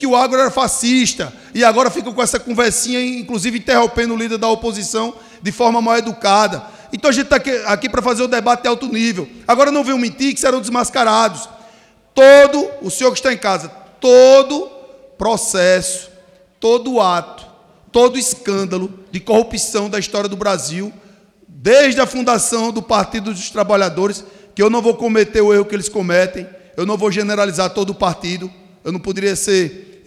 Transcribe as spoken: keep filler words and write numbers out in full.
que o agro era fascista, e agora ficam com essa conversinha, inclusive interrompendo o líder da oposição de forma mal educada. Então a gente está aqui, aqui para fazer o debate de alto nível. Agora não venham mentir que serão desmascarados. Todo, o senhor que está em casa, todo processo, todo ato, todo escândalo de corrupção da história do Brasil, desde a fundação do Partido dos Trabalhadores, que eu não vou cometer o erro que eles cometem, eu não vou generalizar todo o partido, eu não poderia ser